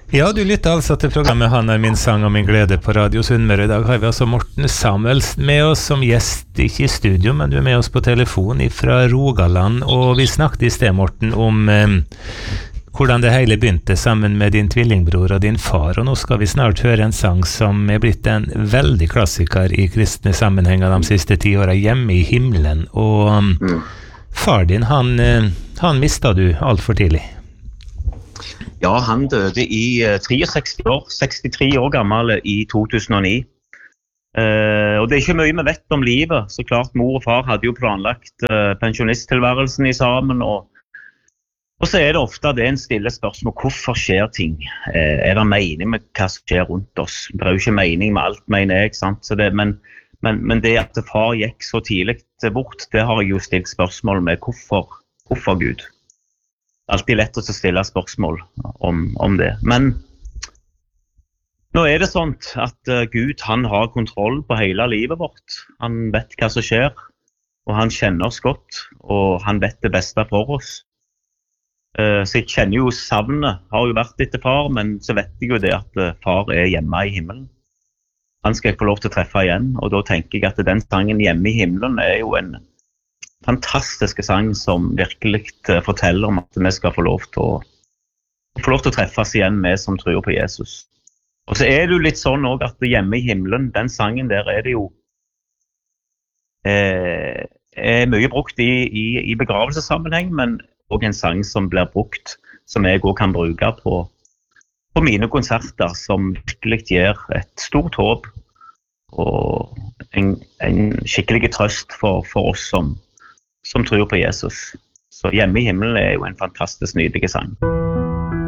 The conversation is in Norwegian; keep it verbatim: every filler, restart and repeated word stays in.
Ja, du lytter altså til programmet Han er min sang og min glede på Radio Sunnmøre. I dag har vi altså Morten Samuels med oss som gjest, ikke i studio, men du er med oss på telefon fra Rogaland. Og vi snakket i sted, Morten, om eh, hvordan det hele begynte sammen med din tvillingbror og din far. Og nå skal vi snart høre en sang som er blitt en veldig klassiker i kristne sammenhenger de siste ti årene, Hjemme i himmelen. Og um, mm. far din, han, han mistet du alt for tidlig. Ja, han døde i sekstistre år, sekstitre år gammel i to tusen og ni. Uh, og det er ikke mye vi vet om livet. Så klart, mor og far hadde jo planlagt uh, pensjonisttilværelsen i sammen. Og, og så er det ofte det en stille spørsmål, hvorfor skjer ting? Uh, er det mening med hva som skjer rundt oss? Det er jo ikke mening med alt, mener jeg, sant? Så det, men, men, men det at far gikk så tidlig bort, det har jeg jo stilt spørsmål med. Hvorfor, hvorfor Gud? Alltid lett å stille spørsmål om, om det. Men nå er det sånn at uh, Gud, han har kontroll på hele livet vårt. Han vet hva som skjer, og han kjenner oss godt, og han vet det beste for oss. Uh, så jeg kjenner jo savnet, har jo vært etter far, men så vet jeg jo det at uh, far er hjemme i himmelen. Han skal jeg få lov til å treffe igjen, og da tenker jeg at den sangen Hjemme i himmelen er jo en fantastiske sang som virkelig forteller om at vi skal få lov til å, få lov til å treffes igjen med som tror på Jesus. Og så er det jo litt sånn også at Hjemme i himmelen, den sangen der er det jo eh, er mye brukt i, i, i begravelsessammenheng, men også en sang som blir brukt, som jeg også kan bruke på, på mine konserter, som virkelig gir et stort håp og en, en skikkelig trøst for, for oss som som tror på Jesus. Så Hjemme i himmelen er jo en fantastisk nydelig sang.